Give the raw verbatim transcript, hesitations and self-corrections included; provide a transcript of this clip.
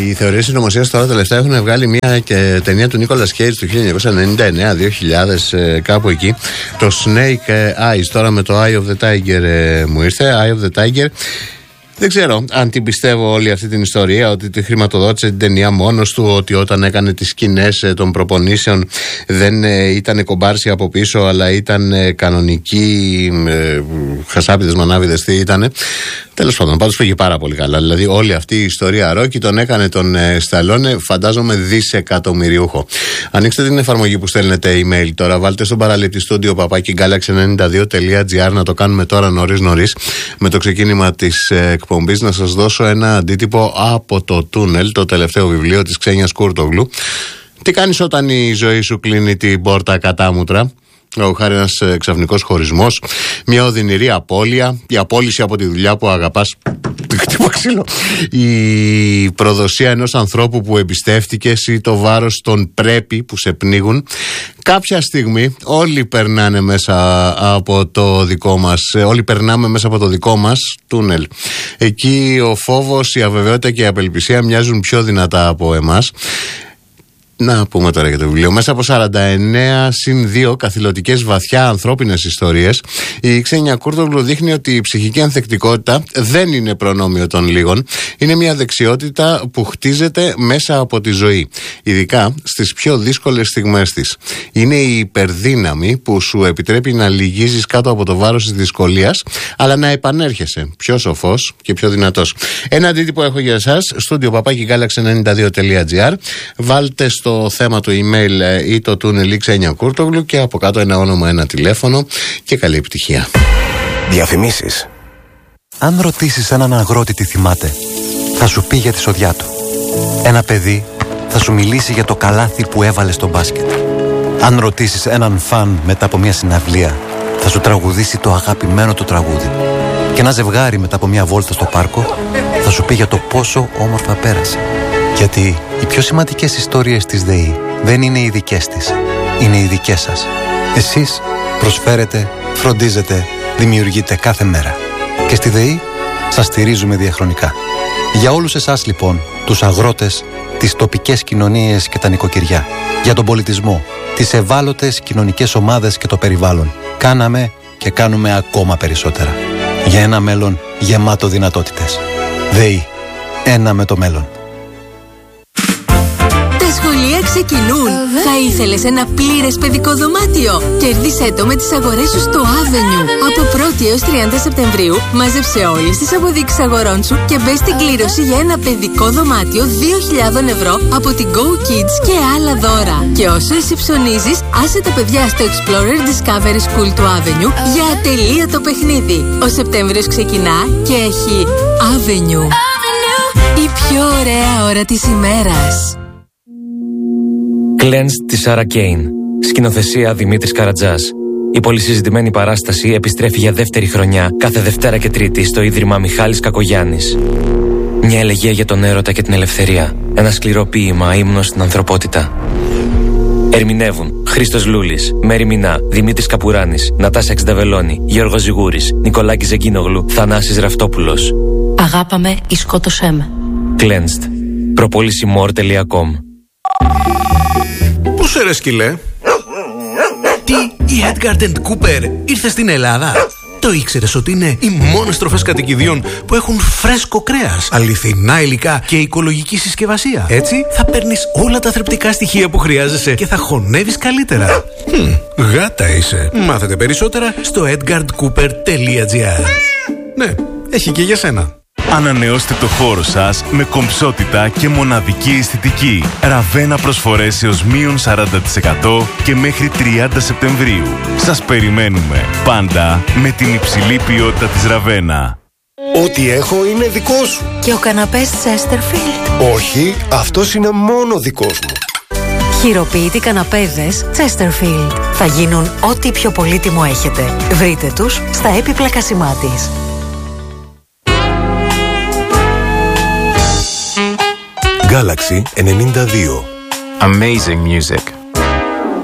Οι θεωρίες συνωμοσίας τώρα τελευταία έχουν βγάλει μια και ταινία του Νίκολας Κέιτζ του χίλια εννιακόσια ενενήντα εννέα δύο χιλιάδες, κάπου εκεί. Το Snake Eyes, τώρα με το Eye of the Tiger μου ήρθε. Eye of the Tiger. Δεν ξέρω αν την πιστεύω όλη αυτή την ιστορία, ότι τη χρηματοδότησε την ταινία μόνος του, ότι όταν έκανε τις σκηνές των προπονήσεων δεν ε, ήταν κομπάρσι από πίσω, αλλά ήταν ε, κανονικοί ε, χασάπιδες, μανάβιδες, τι ήτανε. Τέλος πάντων, πάντως πήγε πάρα πολύ καλά. Δηλαδή, όλη αυτή η ιστορία Ρόκι τον έκανε τον ε, Σταλόνε, φαντάζομαι, δισεκατομμυριούχο. Ανοίξτε την εφαρμογή που στέλνετε email τώρα, βάλτε στον παραλήπτη στούντιο παπάκι γκάλαξ ενενήντα δύο τελεία τζι άρ, να το κάνουμε τώρα νωρίς νωρίς με το ξεκίνημα της ε, εκπομπής, να σας δώσω ένα αντίτυπο από το Τούνελ, το τελευταίο βιβλίο της Ξένιας Κούρτογλου. Τι κάνεις όταν η ζωή σου κλείνει την πόρτα κατάμουτρα? Λόγω χάρη ένας ξαφνικός χωρισμός, μια οδυνηρή απώλεια, η απόλυση από τη δουλειά που αγαπάς, χτύπα ξύλο, η προδοσία ενός ανθρώπου που εμπιστεύτηκες ή το βάρος των πρέπει που σε πνίγουν. Κάποια στιγμή όλοι περνάνε μέσα από το δικό μας, όλοι περνάμε μέσα από το δικό μας τούνελ. Εκεί ο φόβος, η αβεβαιότητα και η απελπισία μοιάζουν πιο δυνατά από εμάς. Να πούμε τώρα για το βιβλίο. Μέσα από σαράντα εννέα συν δύο καθηλωτικές βαθιά ανθρώπινες ιστορίες, η Ξένια Κούρτογλου δείχνει ότι η ψυχική ανθεκτικότητα δεν είναι προνόμιο των λίγων. Είναι μια δεξιότητα που χτίζεται μέσα από τη ζωή, ειδικά στις πιο δύσκολες στιγμές της. Είναι η υπερδύναμη που σου επιτρέπει να λυγίζεις κάτω από το βάρος της δυσκολίας, αλλά να επανέρχεσαι πιο σοφός και πιο δυνατός. Ένα αντίτυπο έχω για εσάς, στούντιο παπάκι γκάλαξ ενενήντα δύο τελεία τζι άρ. Βάλτε στο θέμα του email ή το τούνελ ή Ξένια Κούρτογλου και από κάτω ένα όνομα, ένα τηλέφωνο και καλή επιτυχία. Διαφημίσεις. Αν ρωτήσεις έναν αγρότη τι θυμάται, θα σου πει για τη σοδιά του. Ένα παιδί θα σου μιλήσει για το καλάθι που έβαλε στο μπάσκετ. Αν ρωτήσεις έναν φαν μετά από μια συναυλία, θα σου τραγουδήσει το αγαπημένο του τραγούδι. Και ένα ζευγάρι μετά από μια βόλτα στο πάρκο θα σου πει για το πόσο όμορφα πέρασε. Γιατί οι πιο σημαντικές ιστορίες της ΔΕΗ δεν είναι οι δικές της, είναι οι δικές σας. Εσείς προσφέρετε, φροντίζετε, δημιουργείτε κάθε μέρα. Και στη ΔΕΗ σας στηρίζουμε διαχρονικά. Για όλους εσάς λοιπόν, τους αγρότες, τις τοπικές κοινωνίες και τα νοικοκυριά, για τον πολιτισμό, τις ευάλωτες κοινωνικές ομάδες και το περιβάλλον, κάναμε και κάνουμε ακόμα περισσότερα. Για ένα μέλλον γεμάτο δυνατότητες. ΔΕΗ. Ένα με το μέλλον. Σχολεία ξεκινούν. Θα ήθελες ένα πλήρες παιδικό δωμάτιο? Κέρδισέ το με τις αγορές σου στο Avenue. Από πρώτη έως τριάντα Σεπτεμβρίου μάζεψε όλες τις αποδείξεις αγορών σου και μπες στην κλήρωση για ένα παιδικό δωμάτιο δύο χιλιάδες ευρώ από την Go Kids και άλλα δώρα. Και όσο εσύ ψωνίζεις, άσε τα παιδιά στο Explorer Discovery School του Avenue για ατελείωτο παιχνίδι. Ο Σεπτέμβριος ξεκινά και έχει Avenue. Η πιο ωραία ώρα της ημέρας. Cleansed της Sarah Kane. Σκηνοθεσία Δημήτρης Καρατζάς. Η πολυσυζητημένη παράσταση επιστρέφει για δεύτερη χρονιά κάθε Δευτέρα και Τρίτη στο Ίδρυμα Μιχάλης Κακογιάννης. Μια ελεγγύα για τον έρωτα και την ελευθερία. Ένα σκληρό ποίημα ύμνος στην ανθρωπότητα. Ερμηνεύουν Χρήστος Λούλης, Μέρη Μινά, Δημήτρης Καπουράνης, Νατάσα Εξνταβελώνη, Γιώργος Ζιγούρης, Νικολάκης Ζεγκίνογλου, Θανάσης Ραυτόπουλος. Αγάπαμε ή σκότωσέ με. Cleansed. προπόληση μορ τελεία κομ. Πού σε ρε σκυλέ? Τι, η Edgard and Cooper ήρθε στην Ελλάδα? Το ήξερες ότι είναι οι μόνες τροφές κατοικιδίων που έχουν φρέσκο κρέας, αληθινά υλικά και οικολογική συσκευασία? Έτσι θα παίρνεις όλα τα θρεπτικά στοιχεία που χρειάζεσαι και θα χωνεύεις καλύτερα. Hm, γάτα είσαι. Μάθετε περισσότερα στο edgard cooper τελεία τζι άρ. Ναι, έχει και για σένα. Ανανεώστε το χώρο σας με κομψότητα και μοναδική αισθητική. Ραβένα προσφορές έως μείον σαράντα τοις εκατό και μέχρι τριάντα Σεπτεμβρίου. Σας περιμένουμε πάντα με την υψηλή ποιότητα της Ραβένα. Ό,τι έχω είναι δικό σου. Και ο καναπές Chesterfield? Όχι, αυτός είναι μόνο δικός μου. Χειροποίητοι καναπέδες Chesterfield. Θα γίνουν ό,τι πιο πολύτιμο έχετε. Βρείτε τους στα έπιπλα Κασιμάτης. Galaxy ενενήντα δύο. Amazing music.